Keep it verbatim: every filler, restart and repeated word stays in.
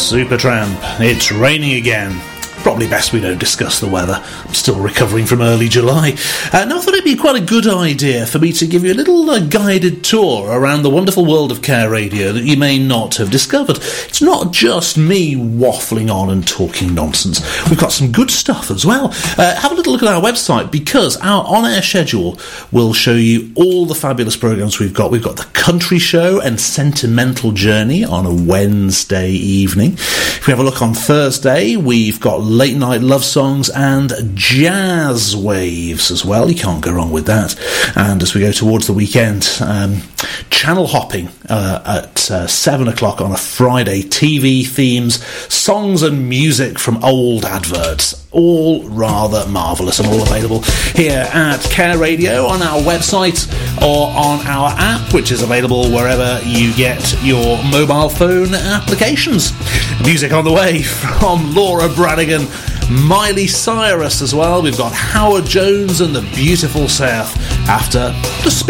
Supertramp. It's raining again. Probably best we don't discuss the weather. I'm still recovering from early July. Uh, now, I thought it'd be quite a good idea for me to give you a little uh, guided tour around the wonderful world of Care Radio that you may not have discovered. It's not just me waffling on and talking nonsense. We've got some good stuff as well. Uh, have a little look at our website, because our on-air schedule will show you all the fabulous programmes we've got. We've got the Country Show and Sentimental Journey on a Wednesday evening. If we have a look on Thursday, we've got late night love songs and jazz waves as well. You can't go wrong with that. And as we go towards the weekend, um, channel hopping uh, at uh, seven o'clock on a Friday, T V themes, songs and music from old adverts, all rather marvellous and all available here at Care Radio on our website or on our app, which is available wherever you get your mobile phone applications. Music on the way from Laura Branigan, Miley Cyrus as well. We've got Howard Jones and the Beautiful South after the spin.